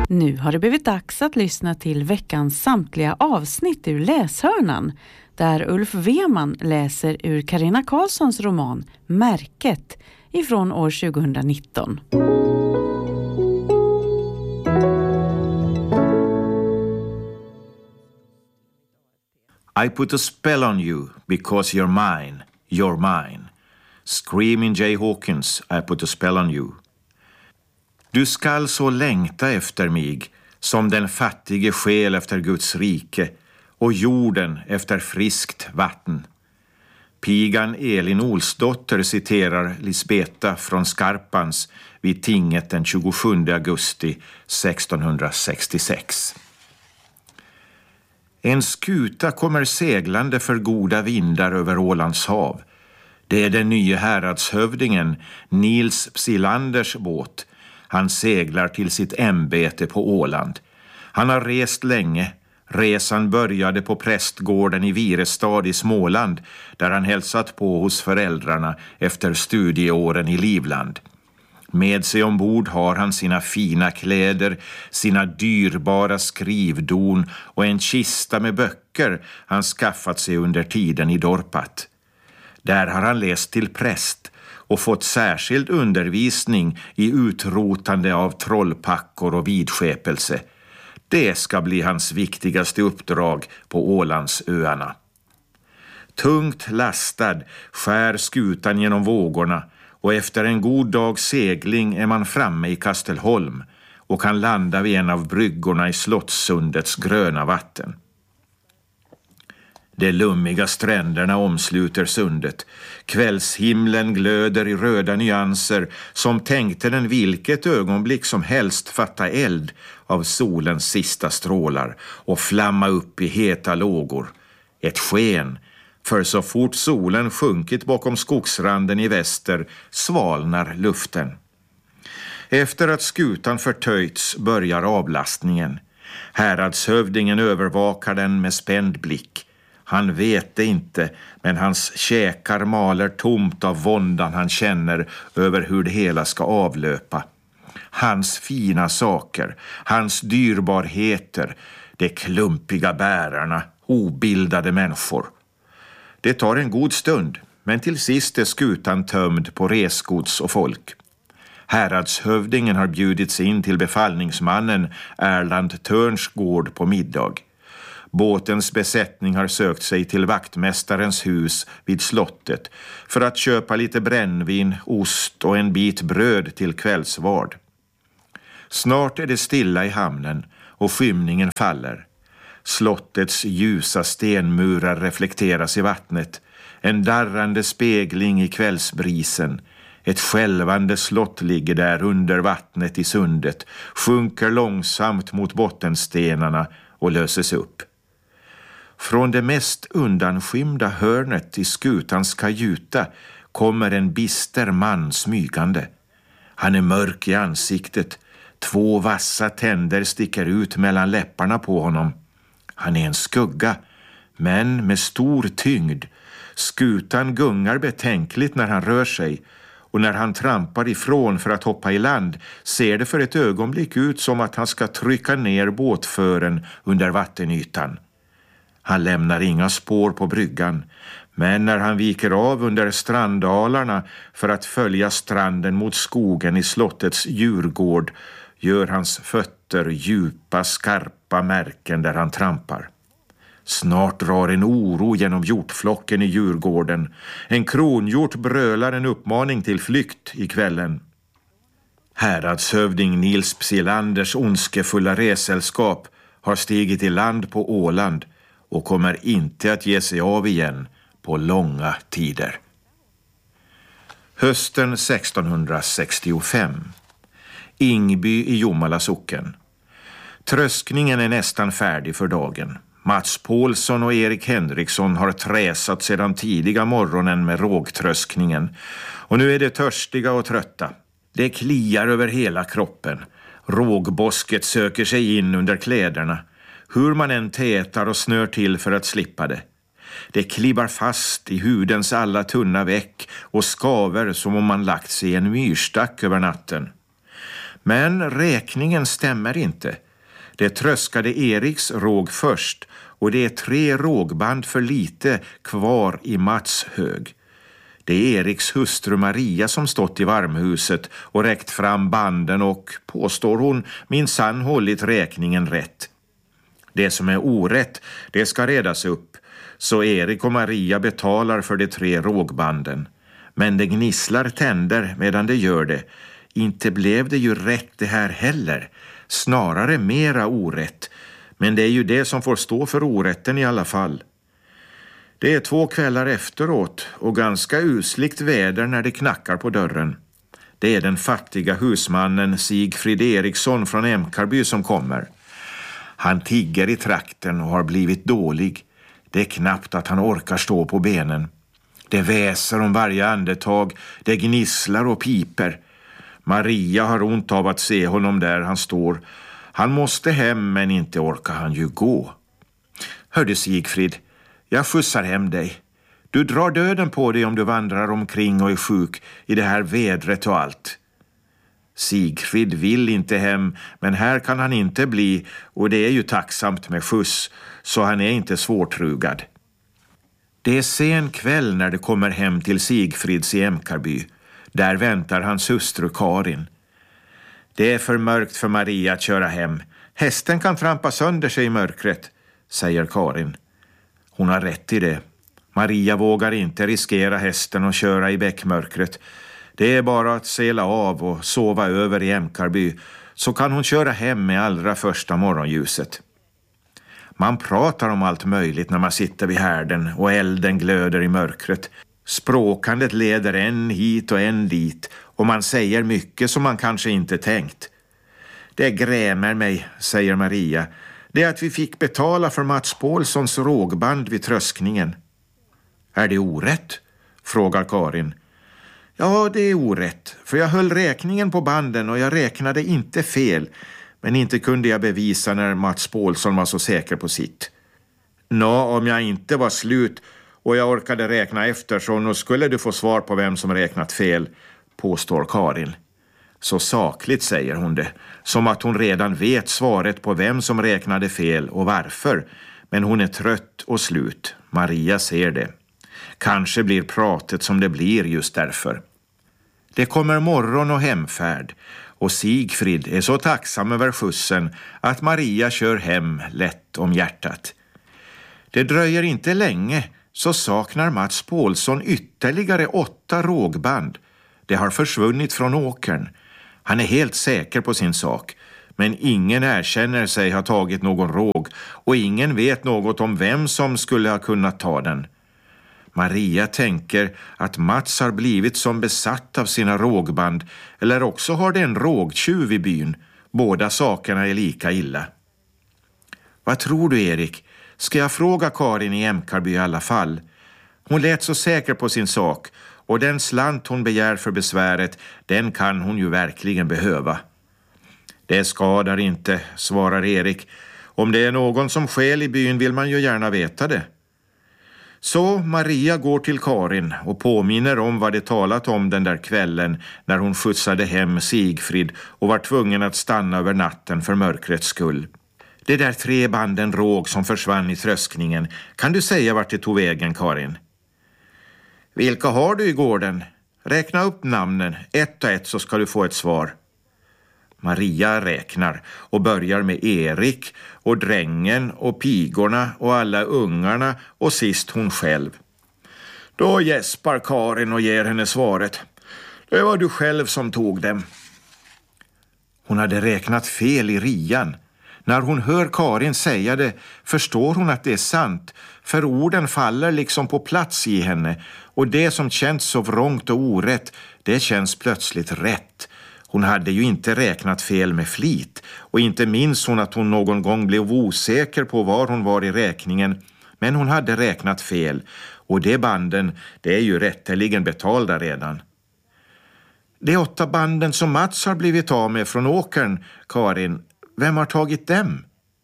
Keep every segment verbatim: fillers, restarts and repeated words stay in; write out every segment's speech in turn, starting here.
Nu har det blivit dags att lyssna till veckans samtliga avsnitt ur Läshörnan, där Ulf Weman läser ur Carina Karlssons roman Märket ifrån år tjugonitton. I put a spell on you because you're mine, you're mine. Screaming Jay Hawkins, I put a spell on you. Du skall så längta efter mig som den fattige själ efter Guds rike och jorden efter friskt vatten. Pigan Elin Olsdotter citerar Lisbeta från Skarpans vid tinget den tjugosjunde augusti sextonhundrasextiosex. En skuta kommer seglande för goda vindar över Ålands hav. Det är den nya häradshövdingen Nils Psilanders båt. Han seglar till sitt ämbete på Åland. Han har rest länge. Resan började på prästgården i Virestad i Småland, där han hälsat på hos föräldrarna efter studieåren i Livland. Med sig ombord har han sina fina kläder, sina dyrbara skrivdon och en kista med böcker han skaffat sig under tiden i Dorpat. Där har han läst till präst och fått särskild undervisning i utrotande av trollpackor och vidskepelse. Det ska bli hans viktigaste uppdrag på Ålandsöarna. Tungt lastad skär skutan genom vågorna och efter en god dags segling är man framme i Kastelholm och kan landa vid en av bryggorna i Slottssundets gröna vatten. De lummiga stränderna omsluter sundet. Kvällshimlen glöder i röda nyanser som tänkte den vilket ögonblick som helst fatta eld av solens sista strålar och flamma upp i heta lågor. Ett sken, för så fort solen sjunkit bakom skogsranden i väster svalnar luften. Efter att skutan förtöjts börjar avlastningen. Häradshövdingen övervakar den med spänd blick. Han vet det inte, men hans käkar maler tomt av våndan han känner över hur det hela ska avlöpa. Hans fina saker, hans dyrbarheter, de klumpiga bärarna, obildade människor. Det tar en god stund, men till sist är skutan tömd på resgods och folk. Häradshövdingen har bjudits in till befallningsmannen Erland Törnsgård på middag. Båtens besättning har sökt sig till vaktmästarens hus vid slottet för att köpa lite brännvin, ost och en bit bröd till kvällsvard. Snart är det stilla i hamnen och skymningen faller. Slottets ljusa stenmurar reflekteras i vattnet. En darrande spegling i kvällsbrisen. Ett skälvande slott ligger där under vattnet i sundet, sjunker långsamt mot bottenstenarna och löses upp. Från det mest undanskymda hörnet i skutans kajuta kommer en bister man smygande. Han är mörk i ansiktet. Två vassa tänder sticker ut mellan läpparna på honom. Han är en skugga, men med stor tyngd. Skutan gungar betänkligt när han rör sig, och när han trampar ifrån för att hoppa i land ser det för ett ögonblick ut som att han ska trycka ner båtfören under vattenytan. Han lämnar inga spår på bryggan, men när han viker av under stranddalarna för att följa stranden mot skogen i slottets djurgård gör hans fötter djupa, skarpa märken där han trampar. Snart drar en oro genom hjortflocken i djurgården. En kronhjort brölar en uppmaning till flykt i kvällen. Häradshövding Nils Psilanders ondskefulla resällskap har stigit i land på Åland och kommer inte att ge sig av igen på långa tider. Hösten sextonhundrasextiofem. Ingby i Jomala socken. Tröskningen är nästan färdig för dagen. Mats Paulsson och Erik Henriksson har träsat sedan tidiga morgonen med rågtröskningen. Och nu är de törstiga och trötta. Det kliar över hela kroppen. Rågbosket söker sig in under kläderna. Hur man än tätar och snör till för att slippa det. Det klibbar fast i hudens alla tunna veck och skaver som om man lagt sig i en myrstack över natten. Men räkningen stämmer inte. Det tröskade Eriks råg först och det är tre rågband för lite kvar i Mats hög. Det är Eriks hustru Maria som stått i varmhuset och räckt fram banden och, påstår hon, minsann hållit räkningen rätt. Det som är orätt, det ska redas upp, så Erik och Maria betalar för de tre rågbanden. Men det gnisslar tänder medan det gör det. Inte blev det ju rätt det här heller, snarare mera orätt. Men det är ju det som får stå för orätten i alla fall. Det är två kvällar efteråt och ganska usligt väder när det knackar på dörren. Det är den fattiga husmannen Sigfrid Eriksson från Emkarby som kommer. Han tigger i trakten och har blivit dålig. Det är knappt att han orkar stå på benen. Det väser om varje andetag, det gnisslar och piper. Maria har ont av att se honom där han står. Han måste hem, men inte orkar han ju gå. Hörde Sigfrid, jag skjutsar hem dig. Du drar döden på dig om du vandrar omkring och är sjuk i det här vädret och allt. Sigfrid vill inte hem, men här kan han inte bli och det är ju tacksamt med skjuts, så han är inte svårtrugad. Det är sen kväll när det kommer hem till Sigfrids i Emkarby. Där väntar hans hustru Karin. Det är för mörkt för Maria att köra hem. Hästen kan trampa sönder sig i mörkret, säger Karin. Hon har rätt i det. Maria vågar inte riskera hästen och köra i bäckmörkret. Det är bara att sela av och sova över i Emkarby, så kan hon köra hem med allra första morgonljuset. Man pratar om allt möjligt när man sitter vid härden och elden glöder i mörkret. Språkandet leder en hit och en dit och man säger mycket som man kanske inte tänkt. Det grämer mig, säger Maria. Det är att vi fick betala för Mats Paulssons rågband vid tröskningen. Är det orätt? Frågar Karin. Ja, det är orätt, för jag höll räkningen på banden och jag räknade inte fel, men inte kunde jag bevisa när Mats Paulsson var så säker på sitt. Nå, om jag inte var slut och jag orkade räkna efter så nu skulle du få svar på vem som räknat fel, påstår Karin. Så sakligt säger hon det, som att hon redan vet svaret på vem som räknade fel och varför, men hon är trött och slut. Maria ser det. Kanske blir pratet som det blir just därför. Det kommer morgon och hemfärd och Sigfrid är så tacksam över skjutsen att Maria kör hem lätt om hjärtat. Det dröjer inte länge så saknar Mats Paulsson ytterligare åtta rågband. Det har försvunnit från åkern. Han är helt säker på sin sak, men ingen erkänner sig ha tagit någon råg och ingen vet något om vem som skulle ha kunnat ta den. Maria tänker att Mats har blivit som besatt av sina rågband, eller också har det en rågtjuv i byn. Båda sakerna är lika illa. Vad tror du, Erik? Ska jag fråga Karin i Emkarby i alla fall? Hon lät så säker på sin sak och den slant hon begär för besväret, den kan hon ju verkligen behöva. Det skadar inte, svarar Erik. Om det är någon som skäl i byn vill man ju gärna veta det. Så Maria går till Karin och påminner om vad det talat om den där kvällen när hon skjutsade hem Sigfrid och var tvungen att stanna över natten för mörkrets skull. Det där tre banden råg som försvann i tröskningen, kan du säga vart det tog vägen, Karin? Vilka har du i gården? Räkna upp namnen, ett och ett så ska du få ett svar. Maria räknar och börjar med Erik och drängen och pigorna och alla ungarna och sist hon själv. Då gäspar Karin och ger henne svaret. Det var du själv som tog dem. Hon hade räknat fel i rian. När hon hör Karin säga det förstår hon att det är sant, för orden faller liksom på plats i henne och det som känns så vrångt och orätt, det känns plötsligt rätt. Hon hade ju inte räknat fel med flit och inte minns hon att hon någon gång blev osäker på var hon var i räkningen, men hon hade räknat fel och de banden, det är ju rätteligen betalda redan. De åtta banden som Mats har blivit av med från åkern, Karin, vem har tagit dem?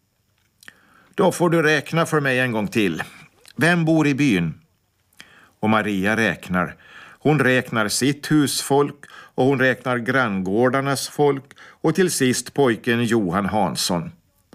Då får du räkna för mig en gång till. Vem bor i byn? Och Maria räknar. Hon räknar sitt husfolk och hon räknar granngårdarnas folk och till sist pojken Johan Hansson.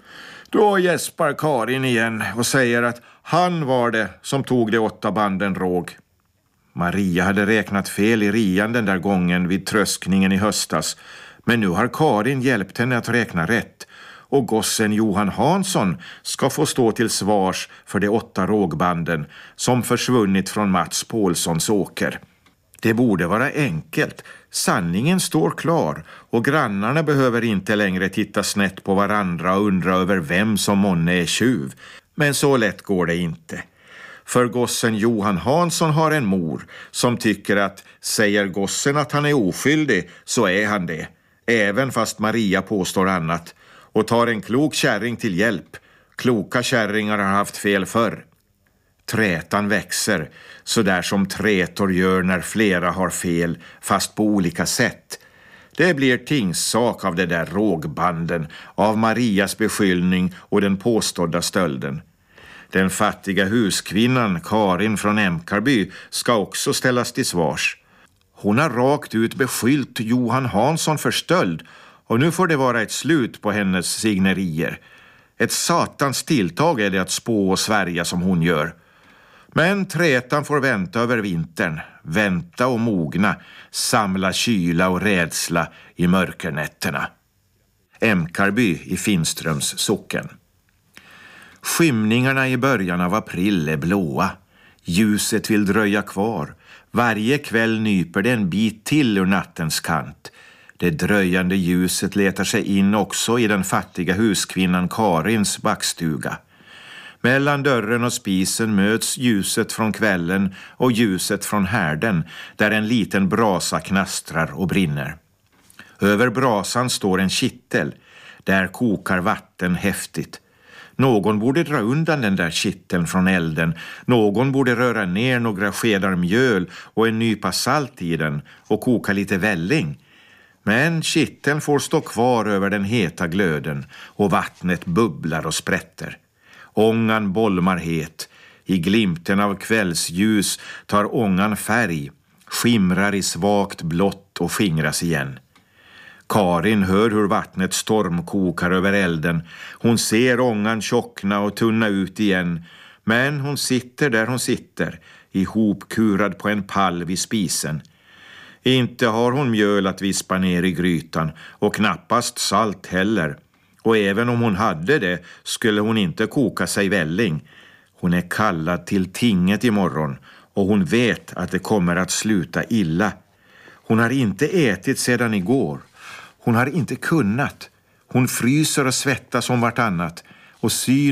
Då gäspar Karin igen och säger att han var det som tog de åtta banden råg. Maria hade räknat fel i rian den där gången vid tröskningen i höstas, men nu har Karin hjälpt henne att räkna rätt och gossen Johan Hansson ska få stå till svars för de åtta rågbanden som försvunnit från Mats Paulssons åker. Det borde vara enkelt. Sanningen står klar och grannarna behöver inte längre titta snett på varandra och undra över vem som månne är tjuv. Men så lätt går det inte. För gossen Johan Hansson har en mor som tycker att säger gossen att han är oskyldig så är han det. Även fast Maria påstår annat. Och tar en klok kärring till hjälp. Kloka kärringar har haft fel förr. Trätan växer, så där som trätor gör när flera har fel, fast på olika sätt. Det blir tingssak av det där rågbanden, av Marias beskyllning och den påstådda stölden. Den fattiga huskvinnan Karin från Emkarby ska också ställas till svars. Hon har rakt ut beskyllt Johan Hansson för stöld och nu får det vara ett slut på hennes signerier. Ett satans tilltag är det att spå och svärja som hon gör. Men trätan får vänta över vintern, vänta och mogna, samla kyla och rädsla i mörkernätterna. Emkarby i Finströms socken. Skymningarna i början av april är blåa. Ljuset vill dröja kvar. Varje kväll nyper det en bit till ur nattens kant. Det dröjande ljuset letar sig in också i den fattiga huskvinnan Karins backstuga. Mellan dörren och spisen möts ljuset från kvällen och ljuset från härden där en liten brasa knastrar och brinner. Över brasan står en kittel. Där kokar vatten häftigt. Någon borde dra undan den där kitteln från elden. Någon borde röra ner några skedar mjöl och en nypa salt i den och koka lite välling. Men kitteln får stå kvar över den heta glöden och vattnet bubblar och sprätter. Ångan bolmar het. I glimten av kvällsljus tar ångan färg, skimrar i svagt blått och skingras igen. Karin hör hur vattnet stormkokar över elden. Hon ser ångan tjockna och tunna ut igen. Men hon sitter där hon sitter, ihopkurad på en pall vid spisen. Inte har hon mjöl att vispa ner i grytan och knappast salt heller. Och även om hon hade det skulle hon inte koka sig välling. Hon är kallad till tinget imorgon och hon vet att det kommer att sluta illa. Hon har inte ätit sedan igår. Hon har inte kunnat. Hon fryser och svettas om vartannat och syn